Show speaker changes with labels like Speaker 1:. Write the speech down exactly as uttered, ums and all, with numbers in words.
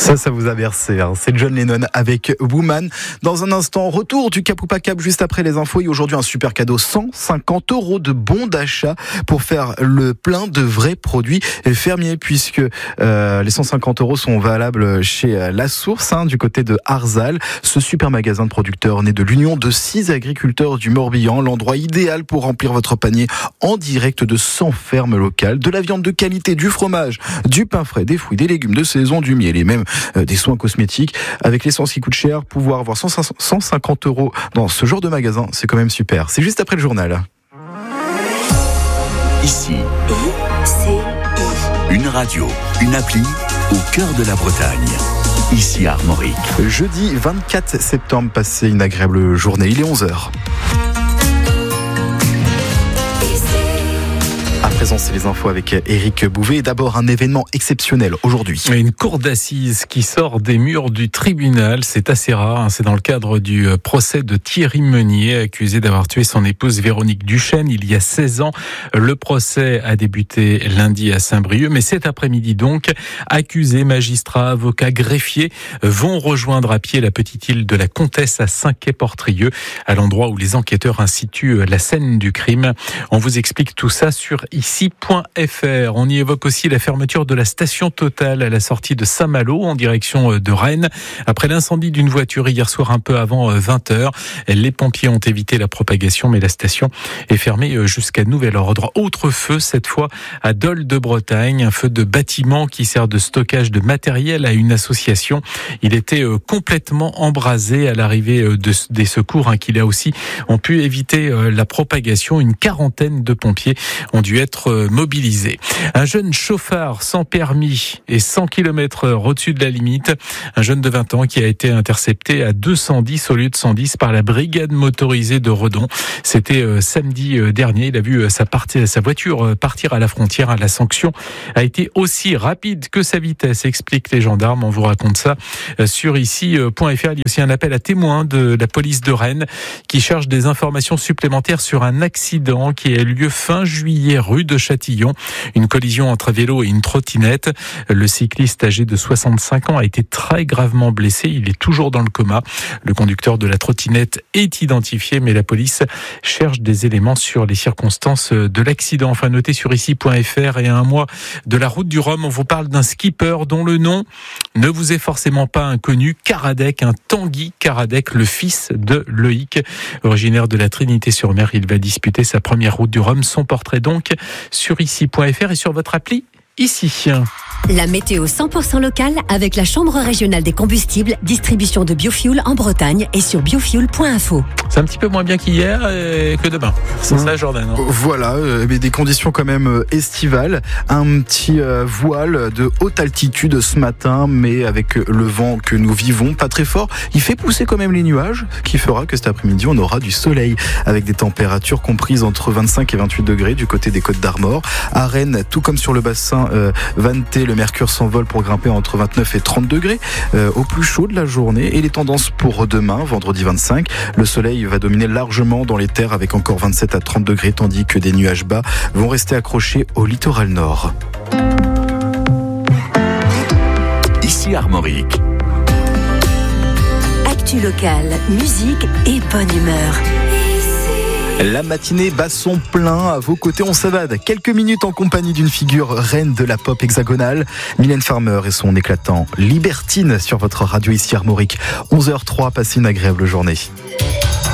Speaker 1: Ça, ça vous a bercé, hein. C'est John Lennon avec Woman. Dans un instant, retour du Cap ou pas Cap juste après les infos. Et aujourd'hui, un super cadeau, cent cinquante euros de bons d'achat pour faire le plein de vrais produits fermiers, puisque euh, les cent cinquante euros sont valables chez La Source, hein, du côté de Arzal. Ce super magasin de producteurs né de l'union de six agriculteurs du Morbihan, l'endroit idéal pour remplir votre panier en direct de cent fermes locales, de la viande de qualité, du fromage, du pain frais, des fruits, des légumes de saison, du miel et même euh, des soins cosmétiques. Avec l'essence qui coûte cher, pouvoir avoir cent cinquante euros dans ce genre de magasin, c'est quand même super. C'est juste après le journal.
Speaker 2: Ici, c'est une radio, une appli au cœur de la Bretagne. Ici à Armorique.
Speaker 1: Jeudi vingt-quatre septembre, passez une agréable journée. Il est onze heures. À présent, c'est les infos avec Éric Bouvet. D'abord, un événement exceptionnel aujourd'hui.
Speaker 3: Une cour d'assises qui sort des murs du tribunal, c'est assez rare. C'est dans le cadre du procès de Thierry Meunier, accusé d'avoir tué son épouse Véronique Duchesne il y a seize ans. Le procès a débuté lundi à Saint-Brieuc, mais cet après-midi donc, accusés, magistrats, avocats, greffiers vont rejoindre à pied la petite île de la Comtesse à Saint-Quay-Portrieux, à l'endroit où les enquêteurs instituent la scène du crime. On vous explique tout ça sur ici point f r. On y évoque aussi la fermeture de la station Total à la sortie de Saint-Malo en direction de Rennes. Après l'incendie d'une voiture hier soir un peu avant vingt heures, les pompiers ont évité la propagation, mais la station est fermée jusqu'à nouvel ordre. Autre feu, cette fois à Dole de Bretagne, un feu de bâtiment qui sert de stockage de matériel à une association. Il était complètement embrasé à l'arrivée de, des secours, hein, qui là aussi ont pu éviter la propagation. Une quarantaine de pompiers ont dû être mobilisés. Un jeune chauffard sans permis et cent kilomètres heure au-dessus de la limite. Un jeune de vingt ans qui a été intercepté à deux cent dix au lieu de cent dix par la brigade motorisée de Redon. C'était euh, samedi dernier. Il a vu sa, partie, sa voiture partir à la frontière. La sanction a été aussi rapide que sa vitesse, expliquent les gendarmes. On vous raconte ça sur ici point f r. Il y a aussi un appel à témoins de la police de Rennes qui cherche des informations supplémentaires sur un accident qui a eu lieu fin juillet rue de Châtillon. Une collision entre un vélo et une trottinette. Le cycliste âgé de soixante-cinq ans a été très gravement blessé. Il est toujours dans le coma. Le conducteur de la trottinette est identifié, mais la police cherche des éléments sur les circonstances de l'accident. Enfin, notez sur ici point f r. Et à un mois de la route du Rhum, on vous parle d'un skipper dont le nom ne vous est forcément pas inconnu. Karadec, un Tanguy Karadec, le fils de Loïc, originaire de la Trinité-sur-Mer. Il va disputer sa première route du Rhum. Son portrait donc sur ici point f r et sur votre appli ici.
Speaker 4: La météo cent pour cent locale avec la Chambre régionale des combustibles, distribution de biofuel en Bretagne et sur biofuel point info.
Speaker 3: C'est un petit peu moins bien qu'hier et que demain. C'est mmh. ça, Jordan. Hein.
Speaker 1: Voilà, euh, mais des conditions quand même euh, estivales. Un petit euh, voile de haute altitude ce matin, mais avec euh, le vent que nous vivons, pas très fort. Il fait pousser quand même les nuages, ce qui fera que cet après-midi, on aura du soleil avec des températures comprises entre vingt-cinq et vingt-huit degrés du côté des Côtes d'Armor. À Rennes, tout comme sur le bassin euh, Vanté, le mercure s'envole pour grimper entre vingt-neuf et trente degrés euh, au plus chaud de la journée. Et les tendances pour demain, vendredi vingt-cinq, le soleil va dominer largement dans les terres avec encore vingt-sept à trente degrés, tandis que des nuages bas vont rester accrochés au littoral nord.
Speaker 2: Ici Armorique.
Speaker 4: Actu locale, musique et bonne humeur.
Speaker 1: La matinée bat son plein. À vos côtés, on s'évade quelques minutes en compagnie d'une figure reine de la pop hexagonale, Mylène Farmer et son éclatant Libertine sur votre radio ici Armorique. onze heures zéro trois, passez une agréable journée.